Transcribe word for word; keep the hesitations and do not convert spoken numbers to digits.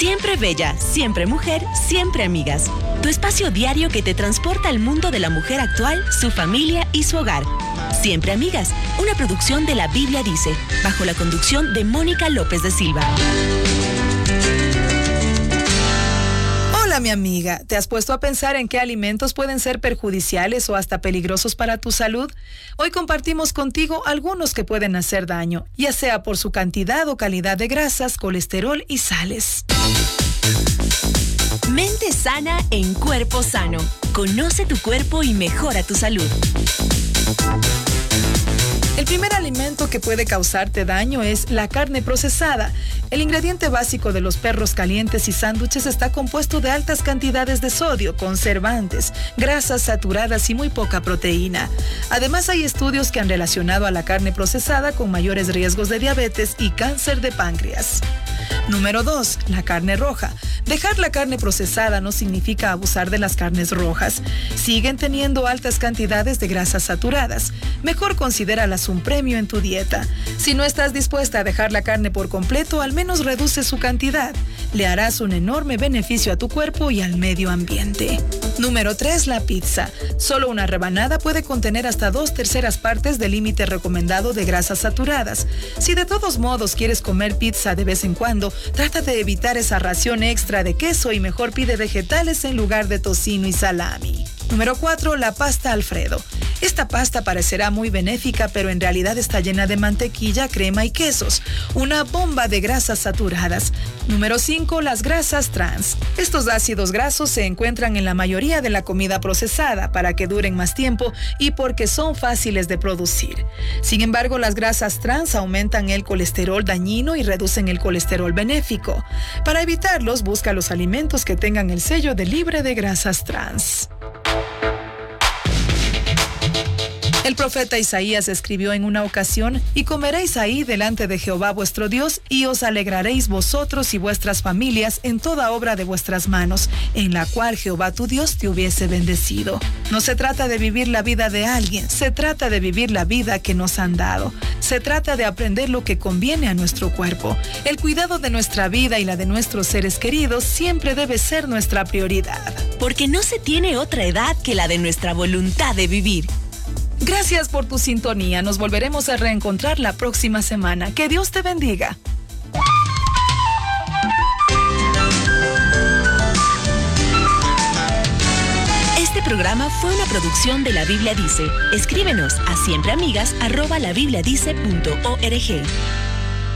Siempre bella, siempre mujer, siempre amigas. Tu espacio diario que te transporta al mundo de la mujer actual, su familia y su hogar. Siempre Amigas, una producción de La Biblia Dice, bajo la conducción de Mónica López de Silva. Hola, mi amiga, ¿te has puesto a pensar en qué alimentos pueden ser perjudiciales o hasta peligrosos para tu salud? Hoy compartimos contigo algunos que pueden hacer daño, ya sea por su cantidad o calidad de grasas, colesterol y sales. Mente sana en cuerpo sano. Conoce tu cuerpo y mejora tu salud. El primer alimento que puede causarte daño es la carne procesada. El ingrediente básico de los perros calientes y sándwiches está compuesto de altas cantidades de sodio, conservantes, grasas saturadas y muy poca proteína. Además, hay estudios que han relacionado a la carne procesada con mayores riesgos de diabetes y cáncer de páncreas. Número dos. La carne roja. Dejar la carne procesada no significa abusar de las carnes rojas. Siguen teniendo altas cantidades de grasas saturadas. Mejor considéralas un premio en tu dieta. Si no estás dispuesta a dejar la carne por completo, al menos reduce su cantidad. Le harás un enorme beneficio a tu cuerpo y al medio ambiente. Número tres. La pizza. Solo una rebanada puede contener hasta dos terceras partes del límite recomendado de grasas saturadas. Si de todos modos quieres comer pizza de vez en cuando, trata de evitar esa ración extra de queso y mejor pide vegetales en lugar de tocino y salami. Número cuatro. La pasta Alfredo. Esta pasta parecerá muy benéfica, pero en realidad está llena de mantequilla, crema y quesos. Una bomba de grasas saturadas. Número cinco. Las grasas trans. Estos ácidos grasos se encuentran en la mayoría de la comida procesada para que duren más tiempo y porque son fáciles de producir. Sin embargo, las grasas trans aumentan el colesterol dañino y reducen el colesterol benéfico. Para evitarlos, busca los alimentos que tengan el sello de libre de grasas trans. El profeta Isaías escribió en una ocasión: y comeréis ahí delante de Jehová vuestro Dios, y os alegraréis vosotros y vuestras familias en toda obra de vuestras manos, en la cual Jehová tu Dios te hubiese bendecido. No se trata de vivir la vida de alguien, se trata de vivir la vida que nos han dado. Se trata de aprender lo que conviene a nuestro cuerpo. El cuidado de nuestra vida y la de nuestros seres queridos siempre debe ser nuestra prioridad. Porque no se tiene otra edad que la de nuestra voluntad de vivir. Gracias por tu sintonía. Nos volveremos a reencontrar la próxima semana. Que Dios te bendiga. Este programa fue una producción de La Biblia Dice. Escríbenos a siempreamigas arroba labibliadice punto org.